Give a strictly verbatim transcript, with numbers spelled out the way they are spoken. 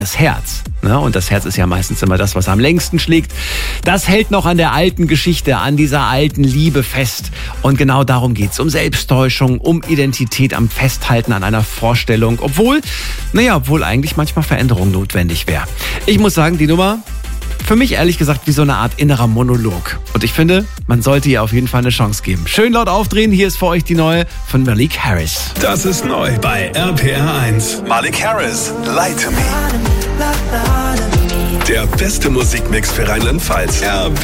das Herz. Ne? Und das Herz ist ja meistens immer das, was am längsten schlägt. Das hält noch an der alten Geschichte, an dieser alten Liebe fest. Und genau darum geht's. Um Selbsttäuschung, um Identität, am Festhalten an einer Vorstellung. Obwohl, naja, obwohl eigentlich manchmal Veränderung notwendig wäre. Ich muss sagen, die Nummer, für mich ehrlich gesagt wie so eine Art innerer Monolog. Und ich finde, man sollte ihr auf jeden Fall eine Chance geben. Schön laut aufdrehen, hier ist für euch die neue von Malik Harris. Das ist neu bei R P R eins. Malik Harris, Lie to Me. Der beste Musikmix für Rheinland-Pfalz.